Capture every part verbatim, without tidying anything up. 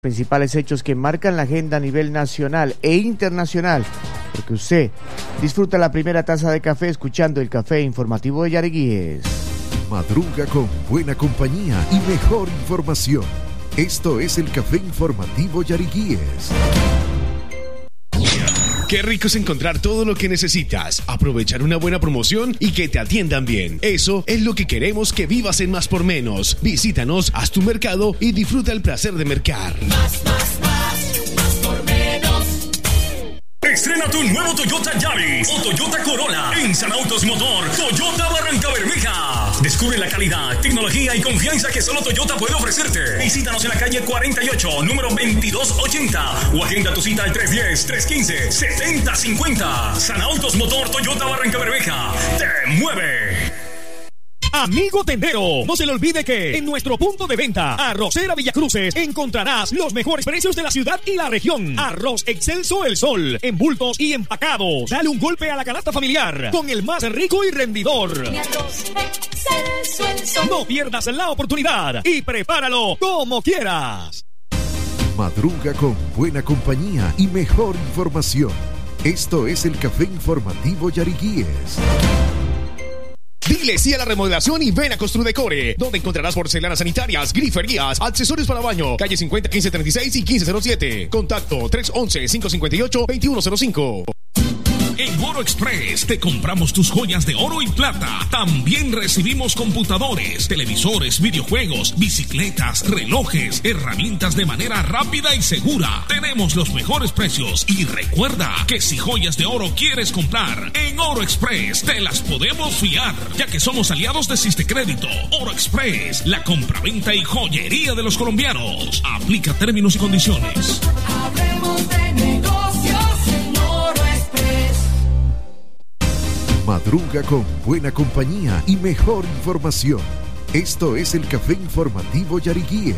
Principales hechos que marcan la agenda a nivel nacional e internacional, porque usted disfruta la primera taza de café escuchando el café informativo de Yariguíes. Madruga con buena compañía y mejor información. Esto es el café informativo Yariguíes. Qué rico es encontrar todo lo que necesitas, aprovechar una buena promoción y que te atiendan bien. Eso es lo que queremos que vivas en Más por Menos. Visítanos, haz tu mercado y disfruta el placer de mercar. Más, más, más, más por menos. Estrena tu nuevo Toyota Yaris o Toyota Corolla en San Autos Motor Toyota Barrancabermeja. Descubre la calidad, tecnología y confianza que solo Toyota puede ofrecerte. Visítanos en la calle cuarenta y ocho, número veintidós ochenta o agenda tu cita al tres uno cero, tres uno cinco, siete cero cinco cero. San Autos Motor Toyota Barrancabermeja te mueve. Amigo tendero, no se le olvide que en nuestro punto de venta, Arrocera Villacruces, encontrarás los mejores precios de la ciudad y la región. Arroz Excelso El Sol, en bultos y empacados. Dale un golpe a la canasta familiar con el más rico y rendidor. Mi arroz Excelso El Sol. No pierdas la oportunidad y prepáralo como quieras. Madruga con buena compañía y mejor información. Esto es el café informativo Yariguíes. Dile sí a la remodelación y ven a Construdecore, donde encontrarás porcelanas sanitarias, griferías, accesorios para baño, calle cincuenta, quince treinta y seis y quince cero siete. Contacto tres once, cinco cincuenta y ocho, veintiuno cero cinco. En Oro Express te compramos tus joyas de oro y plata. También recibimos computadores, televisores, videojuegos, bicicletas, relojes, herramientas de manera rápida y segura. Tenemos los mejores precios y recuerda que si joyas de oro quieres comprar, en Oro Express te las podemos fiar, ya que somos aliados de Sistecrédito. Oro Express, la compraventa y joyería de los colombianos. Aplica términos y condiciones. Hablemos de negocios en Oro Express. Madruga con buena compañía y mejor información. Esto es el café informativo Yariguíes.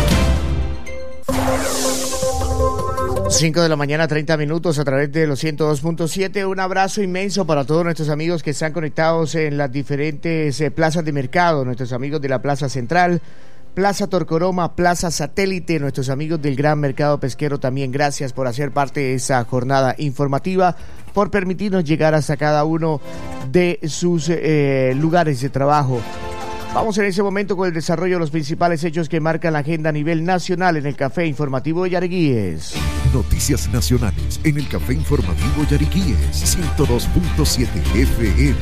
cinco de la mañana, treinta minutos a través de los ciento dos punto siete. Un abrazo inmenso para todos nuestros amigos que están conectados en las diferentes eh, plazas de mercado, nuestros amigos de la Plaza Central, Plaza Torcoroma, Plaza Satélite, nuestros amigos del Gran Mercado Pesquero también. Gracias por hacer parte de esa jornada informativa, por permitirnos llegar hasta cada uno de sus eh, lugares de trabajo. Vamos en ese momento con el desarrollo de los principales hechos que marcan la agenda a nivel nacional en el Café Informativo de Yariguíes. Noticias nacionales en el café informativo Yariguíes, ciento dos punto siete F M.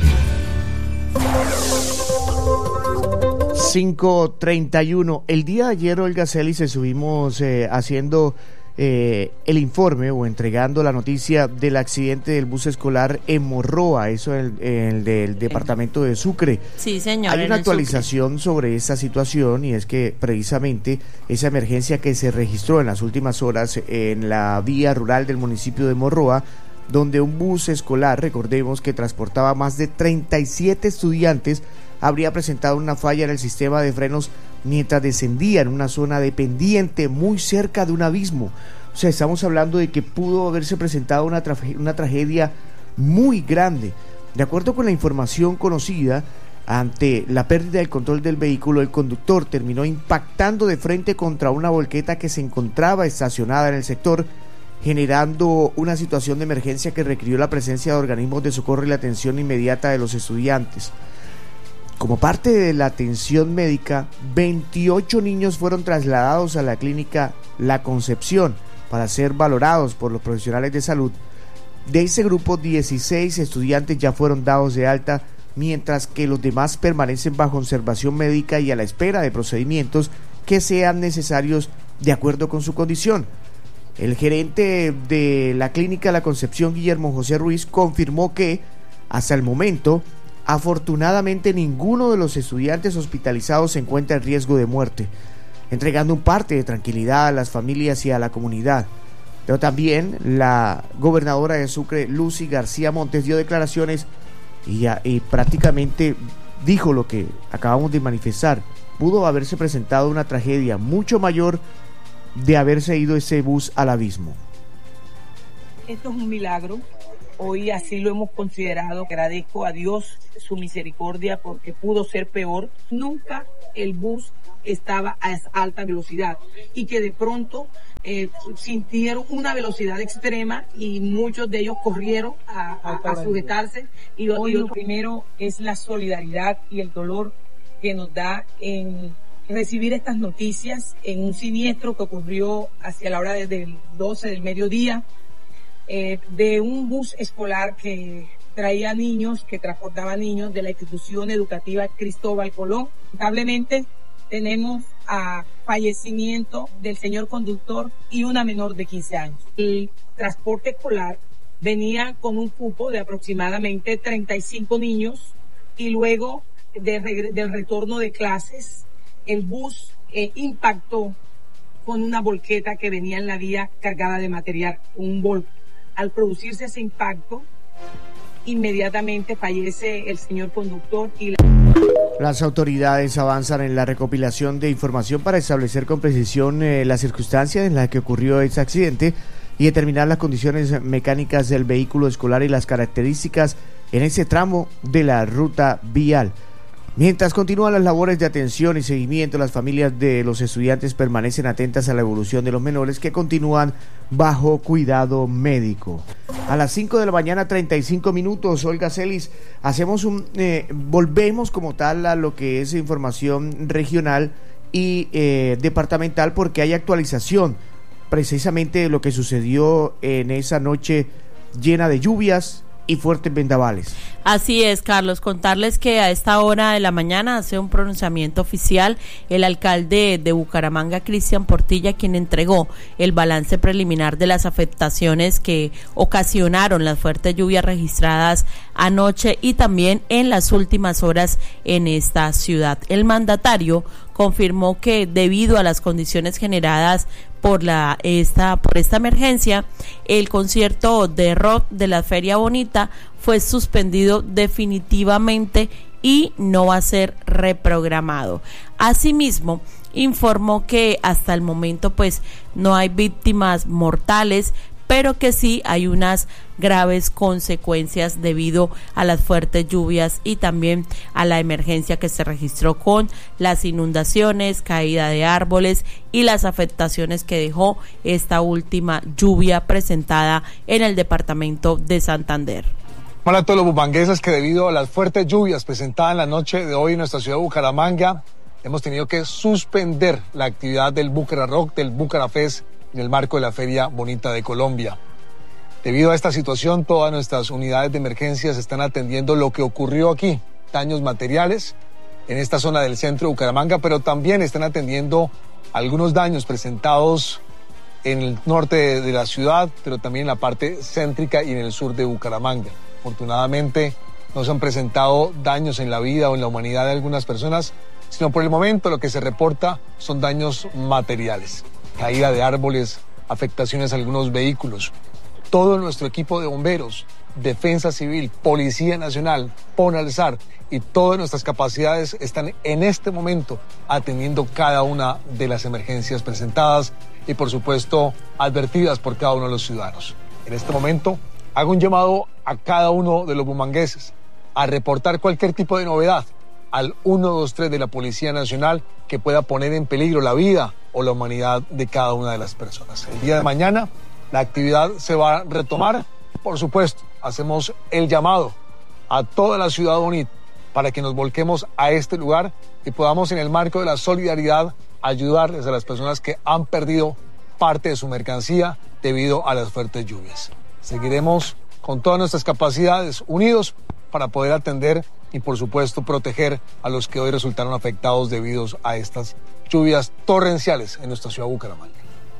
cinco treinta y uno. El día de ayer, Olga Celis, estuvimos eh, haciendo eh, el informe o entregando la noticia del accidente del bus escolar en Morroa, eso en el, en el del departamento de Sucre. Sí, señor. Hay una actualización sobre esta situación y es que precisamente esa emergencia que se registró en las últimas horas en la vía rural del municipio de Morroa, donde un bus escolar, recordemos que transportaba más de treinta y siete estudiantes, habría presentado una falla en el sistema de frenos mientras descendía en una zona de pendiente muy cerca de un abismo. O sea, estamos hablando de que pudo haberse presentado una, tra- una tragedia muy grande. De acuerdo con la información conocida, ante la pérdida del control del vehículo, el conductor terminó impactando de frente contra una volqueta que se encontraba estacionada en el sector, generando una situación de emergencia que requirió la presencia de organismos de socorro y la atención inmediata de los estudiantes. Como parte de la atención médica, veintiocho niños fueron trasladados a la clínica La Concepción para ser valorados por los profesionales de salud. De ese grupo, dieciséis estudiantes ya fueron dados de alta, mientras que los demás permanecen bajo observación médica y a la espera de procedimientos que sean necesarios de acuerdo con su condición. El gerente de la clínica La Concepción, Guillermo José Ruiz, confirmó que, hasta el momento, afortunadamente ninguno de los estudiantes hospitalizados se encuentra en riesgo de muerte, entregando un parte de tranquilidad a las familias y a la comunidad. Pero también la gobernadora de Sucre, Lucy García Montes, dio declaraciones y, y prácticamente dijo lo que acabamos de manifestar. Pudo haberse presentado una tragedia mucho mayor de haberse ido ese bus al abismo. Esto es un milagro. Hoy así lo hemos considerado. Agradezco a Dios su misericordia porque pudo ser peor. Nunca el bus estaba a alta velocidad y que de pronto eh, sintieron una velocidad extrema y muchos de ellos corrieron a, a, a sujetarse. Y hoy lo primero es la solidaridad y el dolor que nos da en recibir estas noticias en un siniestro que ocurrió hacia la hora de, del doce del mediodía eh, de un bus escolar que traía niños, que transportaba niños de la institución educativa Cristóbal Colón. Lamentablemente tenemos a fallecimiento del señor conductor y una menor de quince años. El transporte escolar venía con un cupo de aproximadamente treinta y cinco niños y luego de regre- del retorno de clases, el bus eh, impactó con una volqueta que venía en la vía cargada de material, un vol. Al producirse ese impacto, inmediatamente fallece el señor conductor y la... Las autoridades avanzan en la recopilación de información para establecer con precisión eh, las circunstancias en las que ocurrió ese accidente y determinar las condiciones mecánicas del vehículo escolar y las características en ese tramo de la ruta vial. Mientras continúan las labores de atención y seguimiento, las familias de los estudiantes permanecen atentas a la evolución de los menores que continúan bajo cuidado médico. A las cinco de la mañana, treinta y cinco minutos, Olga Celis, hacemos un, eh, volvemos como tal a lo que es información regional y eh, departamental porque hay actualización precisamente de lo que sucedió en esa noche llena de lluvias y fuertes vendavales. Así es, Carlos, contarles que a esta hora de la mañana hace un pronunciamiento oficial el alcalde de Bucaramanga, Cristian Portilla, quien entregó el balance preliminar de las afectaciones que ocasionaron las fuertes lluvias registradas anoche y también en las últimas horas en esta ciudad. El mandatario confirmó que debido a las condiciones generadas por la esta por esta emergencia, el concierto de rock de la Feria Bonita fue suspendido definitivamente y no va a ser reprogramado. Asimismo, informó que hasta el momento pues no hay víctimas mortales, pero que sí hay unas graves consecuencias debido a las fuertes lluvias y también a la emergencia que se registró con las inundaciones, caída de árboles y las afectaciones que dejó esta última lluvia presentada en el departamento de Santander. Hola a todos los bumangueses que debido a las fuertes lluvias presentadas en la noche de hoy en nuestra ciudad de Bucaramanga, hemos tenido que suspender la actividad del Bucara Rock, del Bucara Fest, en el marco de la Feria Bonita de Colombia. Debido a esta situación, todas nuestras unidades de emergencias están atendiendo lo que ocurrió aquí, daños materiales en esta zona del centro de Bucaramanga, pero también están atendiendo algunos daños presentados en el norte de, de la ciudad, pero también en la parte céntrica y en el sur de Bucaramanga. Afortunadamente, no se han presentado daños en la vida o en la humanidad de algunas personas, sino por el momento lo que se reporta son daños materiales. Caída de árboles, afectaciones a algunos vehículos. Todo nuestro equipo de bomberos, Defensa Civil, Policía Nacional, PONALSAR y todas nuestras capacidades están en este momento atendiendo cada una de las emergencias presentadas y por supuesto advertidas por cada uno de los ciudadanos. En este momento hago un llamado a cada uno de los bumangueses a reportar cualquier tipo de novedad al uno dos tres de la Policía Nacional que pueda poner en peligro la vida o la humanidad de cada una de las personas. El día de mañana la actividad se va a retomar. Por supuesto, hacemos el llamado a toda la ciudad bonita para que nos volquemos a este lugar y podamos en el marco de la solidaridad ayudarles a las personas que han perdido parte de su mercancía debido a las fuertes lluvias. Seguiremos con todas nuestras capacidades unidos para poder atender y por supuesto proteger a los que hoy resultaron afectados debido a estas lluvias torrenciales en nuestra ciudad de Bucaramanga.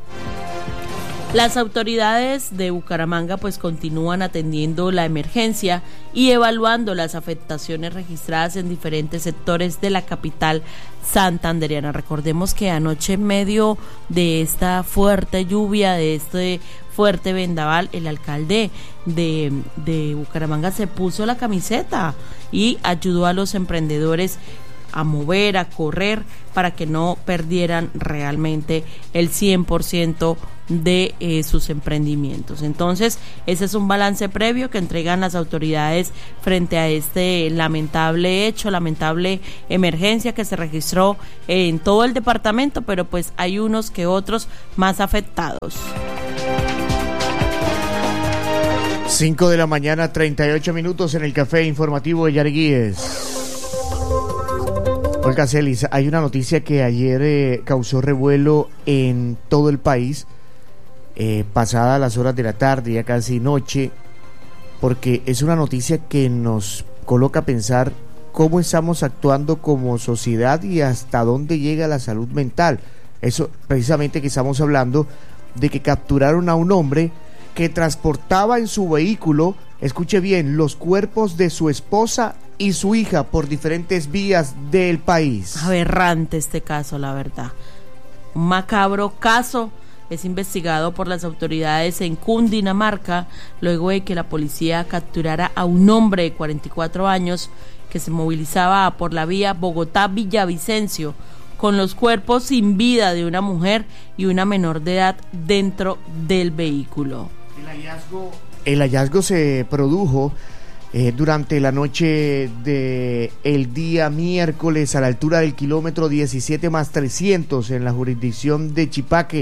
Las autoridades de Bucaramanga pues continúan atendiendo la emergencia y evaluando las afectaciones registradas en diferentes sectores de la capital santandereana. Recordemos que anoche en medio de esta fuerte lluvia, de este fuerte vendaval, el alcalde de, de Bucaramanga se puso la camiseta y ayudó a los emprendedores a mover, a correr, para que no perdieran realmente el cien por ciento de eh, sus emprendimientos. Entonces, ese es un balance previo que entregan las autoridades frente a este lamentable hecho, lamentable emergencia que se registró en todo el departamento, pero pues hay unos que otros más afectados. cinco de la mañana, treinta y ocho minutos en el café informativo de Yariguíes. Olga Celis, hay una noticia que ayer eh, causó revuelo en todo el país, eh, pasada las horas de la tarde, ya casi noche, porque es una noticia que nos coloca a pensar cómo estamos actuando como sociedad y hasta dónde llega la salud mental. Eso precisamente que estamos hablando de que capturaron a un hombre que transportaba en su vehículo, escuche bien, los cuerpos de su esposa y su hija por diferentes vías del país. Aberrante este caso, la verdad. Un macabro caso. Es investigado por las autoridades en Cundinamarca luego de que la policía capturara a un hombre de cuarenta y cuatro años que se movilizaba por la vía Bogotá-Villavicencio con los cuerpos sin vida de una mujer y una menor de edad dentro del vehículo. El hallazgo, el hallazgo se produjo eh, durante la noche de el día miércoles a la altura del kilómetro diecisiete más trescientos en la jurisdicción de Chipaque.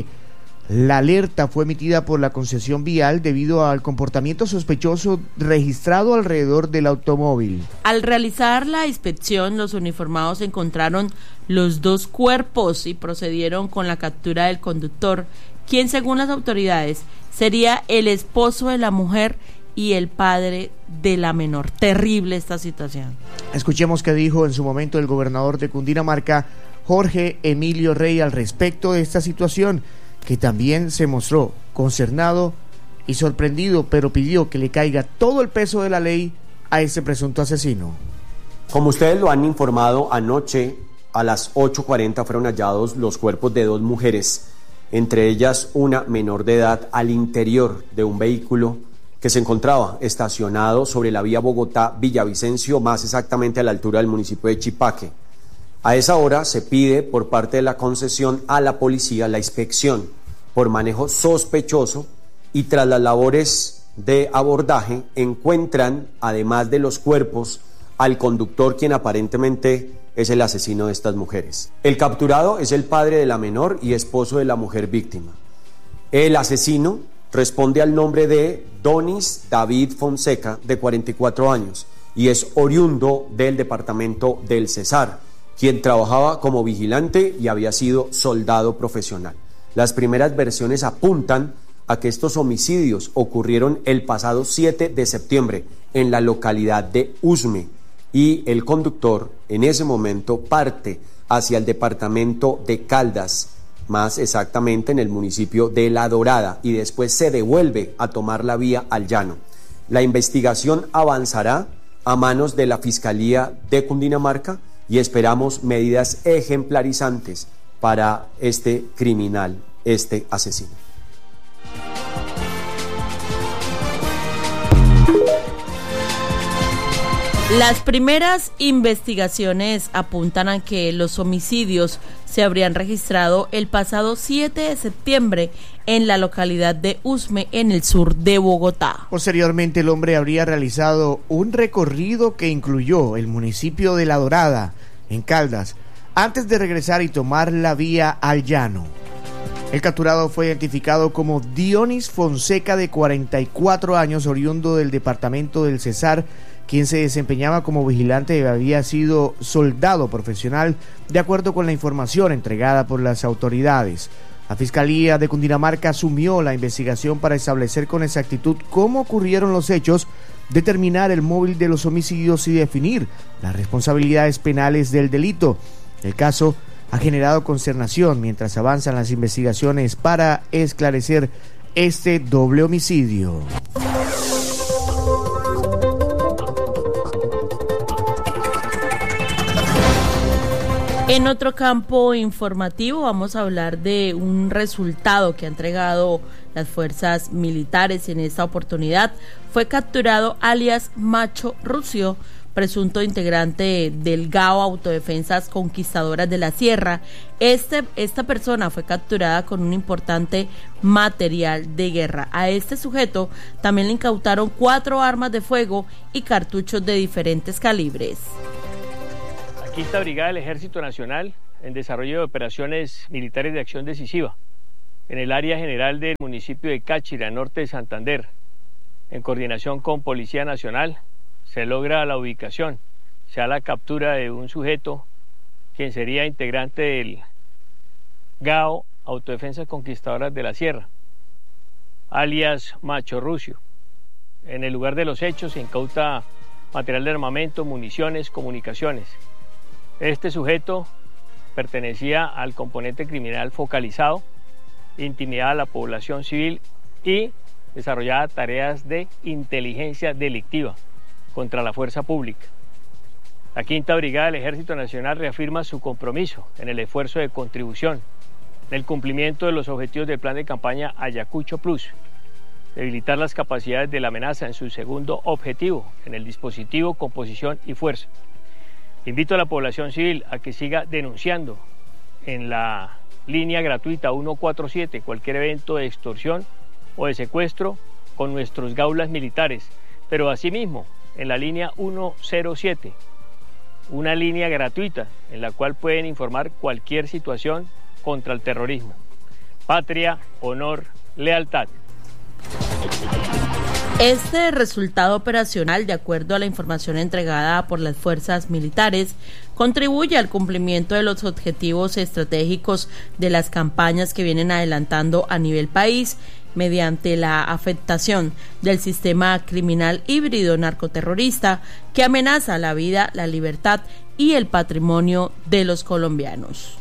La alerta fue emitida por la concesión vial debido al comportamiento sospechoso registrado alrededor del automóvil. Al realizar la inspección, los uniformados encontraron los dos cuerpos y procedieron con la captura del conductor, quien según las autoridades sería el esposo de la mujer y el padre de la menor. Terrible esta situación. Escuchemos qué dijo en su momento el gobernador de Cundinamarca, Jorge Emilio Rey, al respecto de esta situación, que también se mostró concernado y sorprendido, pero pidió que le caiga todo el peso de la ley a este presunto asesino. Como ustedes lo han informado, anoche a las ocho cuarenta fueron hallados los cuerpos de dos mujeres, entre ellas una menor de edad, al interior de un vehículo que se encontraba estacionado sobre la vía Bogotá-Villavicencio, más exactamente a la altura del municipio de Chipaque. A esa hora se pide por parte de la concesión a la policía la inspección por manejo sospechoso y tras las labores de abordaje encuentran, además de los cuerpos, al conductor, quien aparentemente es el asesino de estas mujeres. El capturado es el padre de la menor y esposo de la mujer víctima. El asesino responde al nombre de Donis David Fonseca, de cuarenta y cuatro años, y es oriundo del departamento del Cesar, quien trabajaba como vigilante y había sido soldado profesional. Las primeras versiones apuntan a que estos homicidios ocurrieron el pasado siete de septiembre en la localidad de Usme y el conductor en ese momento parte hacia el departamento de Caldas, más exactamente en el municipio de La Dorada, y después se devuelve a tomar la vía al llano. La investigación avanzará a manos de la Fiscalía de Cundinamarca y esperamos medidas ejemplarizantes para este criminal, este asesino. Las primeras investigaciones apuntan a que los homicidios se habrían registrado el pasado siete de septiembre en la localidad de Usme, en el sur de Bogotá. Posteriormente, el hombre habría realizado un recorrido que incluyó el municipio de La Dorada, en Caldas, antes de regresar y tomar la vía al llano. El capturado fue identificado como Dionis Fonseca, de cuarenta y cuatro años, oriundo del departamento del Cesar, quien se desempeñaba como vigilante y había sido soldado profesional, de acuerdo con la información entregada por las autoridades. La Fiscalía de Cundinamarca asumió la investigación para establecer con exactitud cómo ocurrieron los hechos, determinar el móvil de los homicidios y definir las responsabilidades penales del delito. El caso ha generado consternación mientras avanzan las investigaciones para esclarecer este doble homicidio. En otro campo informativo vamos a hablar de un resultado que han entregado las fuerzas militares. En esta oportunidad fue capturado alias Macho Rucio presunto integrante del G A O Autodefensas Conquistadoras de la Sierra. Este, esta persona fue capturada con un importante material de guerra. A este sujeto también le incautaron cuatro armas de fuego y cartuchos de diferentes calibres. La Quinta Brigada del Ejército Nacional, en desarrollo de operaciones militares de acción decisiva, en el área general del municipio de Cáchira, norte de Santander, en coordinación con Policía Nacional, se logra la ubicación, se da la captura de un sujeto quien sería integrante del G A O Autodefensas Conquistadoras de la Sierra, alias Macho Rucio. En el lugar de los hechos se incauta material de armamento, municiones, comunicaciones. Este sujeto pertenecía al componente criminal focalizado, intimidaba a la población civil y desarrollaba tareas de inteligencia delictiva contra la fuerza pública. La Quinta Brigada del Ejército Nacional reafirma su compromiso en el esfuerzo de contribución en el cumplimiento de los objetivos del plan de campaña Ayacucho Plus, debilitar las capacidades de la amenaza en su segundo objetivo, en el dispositivo, composición y fuerza. Invito a la población civil a que siga denunciando en la línea gratuita ciento cuarenta y siete cualquier evento de extorsión o de secuestro con nuestros gaulas militares, pero asimismo en la línea ciento siete, una línea gratuita en la cual pueden informar cualquier situación contra el terrorismo. Patria, honor, lealtad. Este resultado operacional, de acuerdo a la información entregada por las fuerzas militares, contribuye al cumplimiento de los objetivos estratégicos de las campañas que vienen adelantando a nivel país mediante la afectación del sistema criminal híbrido narcoterrorista que amenaza la vida, la libertad y el patrimonio de los colombianos.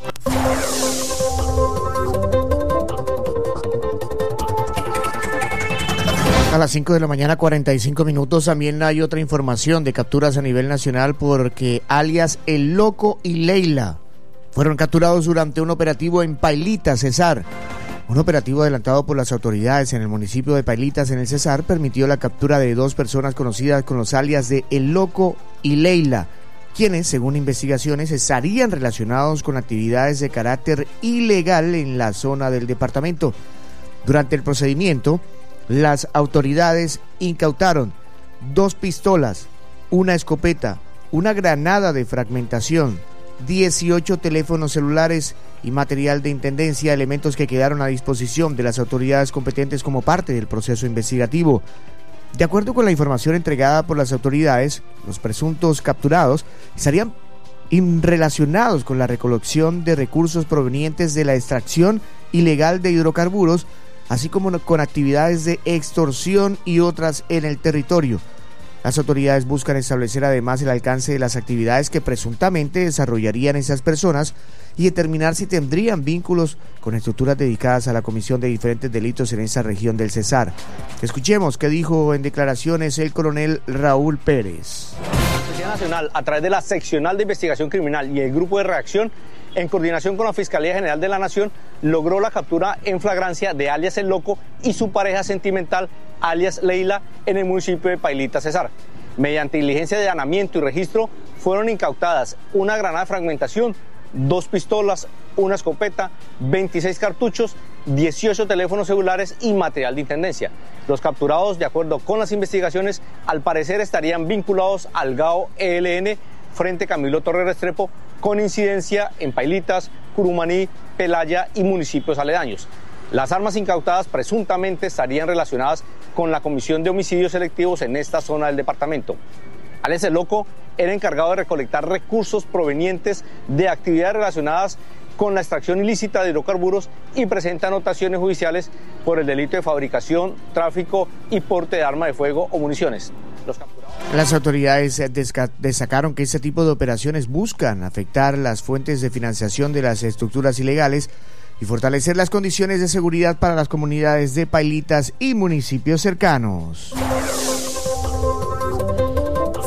A las cinco de la mañana, cuarenta y cinco minutos, también hay otra información de capturas a nivel nacional porque alias El Loco y Leila fueron capturados durante un operativo en Pailitas, Cesar. Un operativo adelantado por las autoridades en el municipio de Pailitas, en el Cesar, permitió la captura de dos personas conocidas con los alias de El Loco y Leila, quienes, según investigaciones, estarían relacionados con actividades de carácter ilegal en la zona del departamento. Durante el procedimiento, las autoridades incautaron dos pistolas, una escopeta, una granada de fragmentación, dieciocho teléfonos celulares y material de intendencia, elementos que quedaron a disposición de las autoridades competentes como parte del proceso investigativo. De acuerdo con la información entregada por las autoridades, los presuntos capturados estarían relacionados con la recolección de recursos provenientes de la extracción ilegal de hidrocarburos, así como con actividades de extorsión y otras en el territorio. Las autoridades buscan establecer además el alcance de las actividades que presuntamente desarrollarían esas personas y determinar si tendrían vínculos con estructuras dedicadas a la comisión de diferentes delitos en esa región del Cesar. Escuchemos qué dijo en declaraciones el coronel Raúl Pérez. La Policía Nacional, a través de la Seccional de Investigación Criminal y el Grupo de Reacción, en coordinación con la Fiscalía General de la Nación, logró la captura en flagrancia de alias El Loco y su pareja sentimental, alias Leila, en el municipio de Pailitas, Cesar. Mediante diligencia de allanamiento y registro, fueron incautadas una granada de fragmentación, dos pistolas, una escopeta, veintiséis cartuchos, dieciocho teléfonos celulares y material de intendencia. Los capturados, de acuerdo con las investigaciones, al parecer estarían vinculados al G A O E L N Frente Camilo Torres Restrepo, con incidencia en Pailitas, Curumaní, Pelaya y municipios aledaños. Las armas incautadas presuntamente estarían relacionadas con la comisión de homicidios selectivos en esta zona del departamento. Alias El Loco era encargado de recolectar recursos provenientes de actividades relacionadas con la extracción ilícita de hidrocarburos y presenta anotaciones judiciales por el delito de fabricación, tráfico y porte de arma de fuego o municiones. Los capturados... Las autoridades destacaron que este tipo de operaciones buscan afectar las fuentes de financiación de las estructuras ilegales y fortalecer las condiciones de seguridad para las comunidades de Pailitas y municipios cercanos.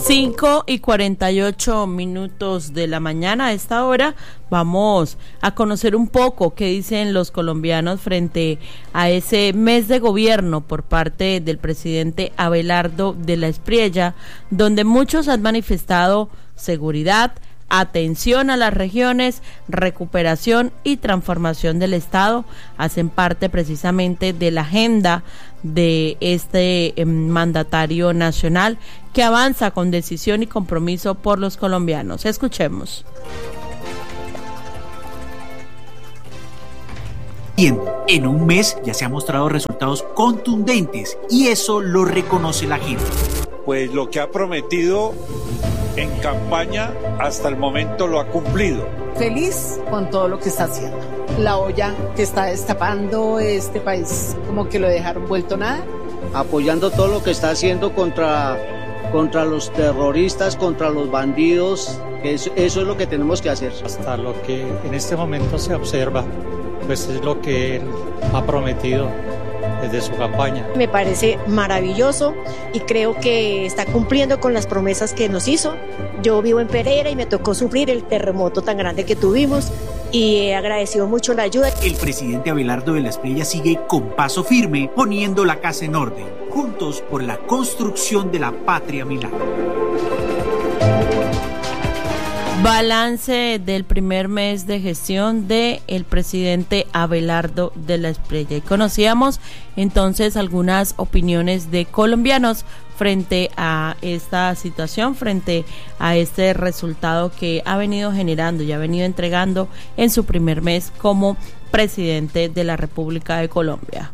cinco y cuarenta y ocho minutos de la mañana. A esta hora vamos a conocer un poco qué dicen los colombianos frente a ese mes de gobierno por parte del presidente Abelardo de la Espriella, donde muchos han manifestado seguridad, atención a las regiones, recuperación y transformación del Estado. Hacen parte precisamente de la agenda de este eh, mandatario nacional que avanza con decisión y compromiso por los colombianos. Escuchemos. En un mes ya se han mostrado resultados contundentes y eso lo reconoce la gente. Pues lo que ha prometido en campaña hasta el momento lo ha cumplido. Feliz con todo lo que está haciendo. La olla que está destapando este país, como que lo dejaron vuelto nada. Apoyando todo lo que está haciendo contra, contra los terroristas, contra los bandidos. Eso, eso es lo que tenemos que hacer. Hasta lo que en este momento se observa, pues es lo que él ha prometido desde su campaña. Me parece maravilloso y creo que está cumpliendo con las promesas que nos hizo. Yo vivo en Pereira y me tocó sufrir el terremoto tan grande que tuvimos y he agradecido mucho la ayuda. El presidente Abelardo de la Espriella sigue con paso firme, poniendo la casa en orden, juntos por la construcción de la patria milagro. Balance del primer mes de gestión de el presidente Abelardo de la Espriella. Y conocíamos entonces algunas opiniones de colombianos frente a esta situación, frente a este resultado que ha venido generando y ha venido entregando en su primer mes como presidente de la República de Colombia.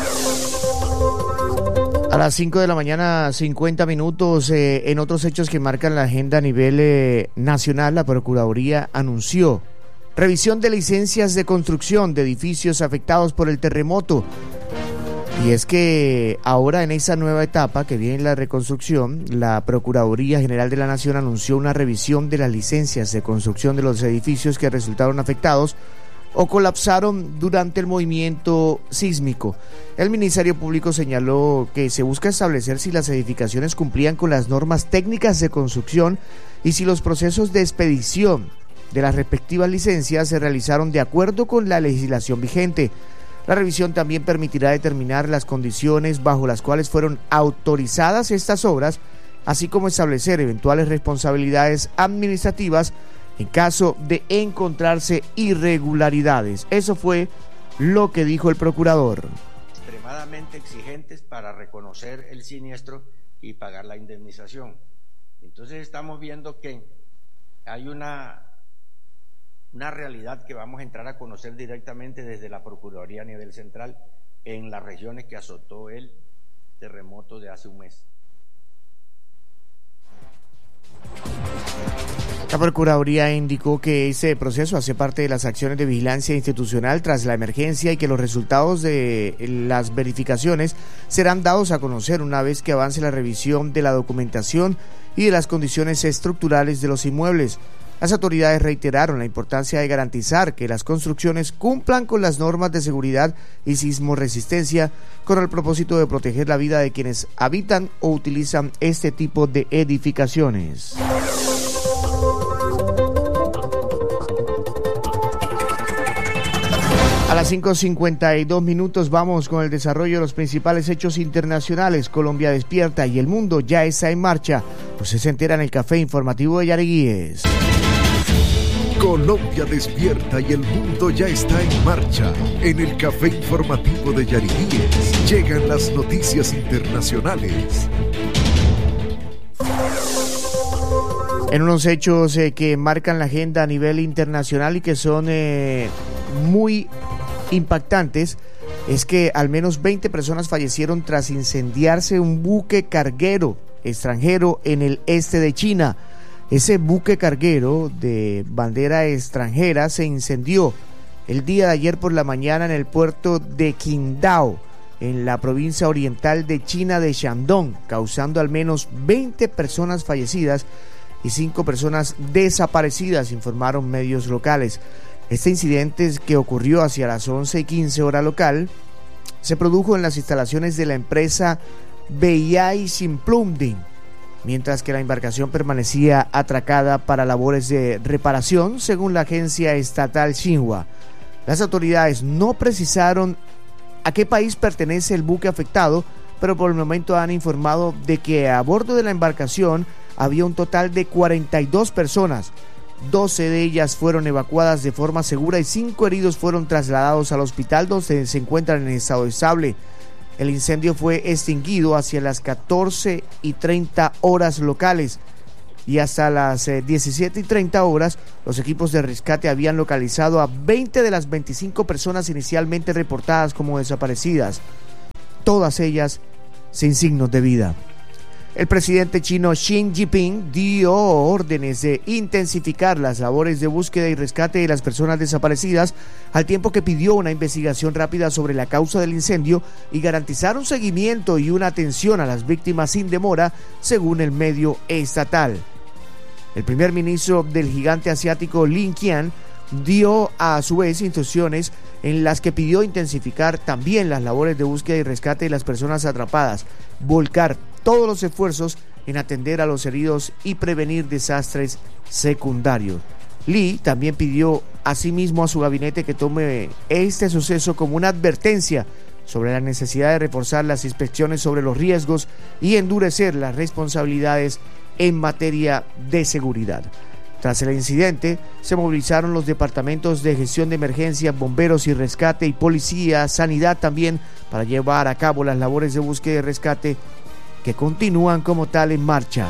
A las cinco de la mañana, cincuenta minutos, eh, en otros hechos que marcan la agenda a nivel eh, nacional, la Procuraduría anunció revisión de licencias de construcción de edificios afectados por el terremoto. Y es que ahora en esa nueva etapa que viene la reconstrucción, la Procuraduría General de la Nación anunció una revisión de las licencias de construcción de los edificios que resultaron afectados o colapsaron durante el movimiento sísmico. El Ministerio Público señaló que se busca establecer si las edificaciones cumplían con las normas técnicas de construcción y si los procesos de expedición de las respectivas licencias se realizaron de acuerdo con la legislación vigente. La revisión también permitirá determinar las condiciones bajo las cuales fueron autorizadas estas obras, así como establecer eventuales responsabilidades administrativas en caso de encontrarse irregularidades. Eso fue lo que dijo el procurador. Extremadamente exigentes para reconocer el siniestro y pagar la indemnización. Entonces estamos viendo que hay una, una realidad que vamos a entrar a conocer directamente desde la Procuraduría a nivel central en las regiones que azotó el terremoto de hace un mes. La Procuraduría indicó que ese proceso hace parte de las acciones de vigilancia institucional tras la emergencia y que los resultados de las verificaciones serán dados a conocer una vez que avance la revisión de la documentación y de las condiciones estructurales de los inmuebles. Las autoridades reiteraron la importancia de garantizar que las construcciones cumplan con las normas de seguridad y sismoresistencia con el propósito de proteger la vida de quienes habitan o utilizan este tipo de edificaciones. A las cinco cincuenta y dos minutos vamos con el desarrollo de los principales hechos internacionales. Colombia despierta y el mundo ya está en marcha. Usted se entera en el Café Informativo de Yariguíes. Colombia despierta y el mundo ya está en marcha. En el Café Informativo de Yariguíes llegan las noticias internacionales. En unos hechos eh, que marcan la agenda a nivel internacional y que son eh, muy impactantes, es que al menos veinte personas fallecieron tras incendiarse un buque carguero extranjero en el este de China. Ese buque carguero de bandera extranjera se incendió el día de ayer por la mañana en el puerto de Qingdao, en la provincia oriental de China de Shandong, causando al menos veinte personas fallecidas y cinco personas desaparecidas, informaron medios locales. Este incidente, que ocurrió hacia las once y quince hora local, se produjo en las instalaciones de la empresa Beiyai Shipbuilding, mientras que la embarcación permanecía atracada para labores de reparación, según la agencia estatal Xinhua. Las autoridades no precisaron a qué país pertenece el buque afectado, pero por el momento han informado de que a bordo de la embarcación había un total de cuarenta y dos personas. doce de ellas fueron evacuadas de forma segura y cinco heridos fueron trasladados al hospital, donde se encuentran en estado estable. El incendio fue extinguido hacia las catorce y treinta horas locales y hasta las eh, diecisiete y treinta horas los equipos de rescate habían localizado a veinte de las veinticinco personas inicialmente reportadas como desaparecidas, todas ellas sin signos de vida. El presidente chino Xi Jinping dio órdenes de intensificar las labores de búsqueda y rescate de las personas desaparecidas, al tiempo que pidió una investigación rápida sobre la causa del incendio y garantizar un seguimiento y una atención a las víctimas sin demora, según el medio estatal. El primer ministro del gigante asiático Lin Qian dio a su vez instrucciones en las que pidió intensificar también las labores de búsqueda y rescate de las personas atrapadas, volcar todos los esfuerzos en atender a los heridos y prevenir desastres secundarios. Lee también pidió asimismo a su gabinete que tome este suceso como una advertencia sobre la necesidad de reforzar las inspecciones sobre los riesgos y endurecer las responsabilidades en materia de seguridad. Tras el incidente, se movilizaron los departamentos de gestión de emergencia, bomberos y rescate y policía, sanidad también, para llevar a cabo las labores de búsqueda y rescate que continúan como tal en marcha.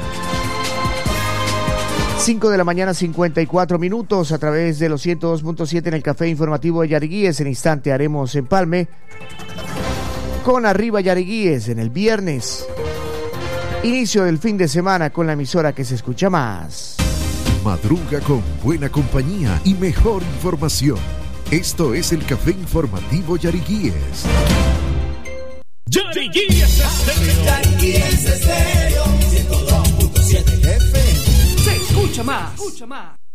cinco de la mañana, cincuenta y cuatro minutos, a través de los ciento dos punto siete en el Café Informativo de Yariguíes. En instante haremos empalme con Arriba Yariguíes en el viernes. Inicio del fin de semana con la emisora que se escucha más. Madruga con buena compañía y mejor información. Esto es el Café Informativo Yariguíes. Yariguíes Estéreo. Yariguíes Estéreo ciento dos punto siete F M. Se escucha más. Escucha más.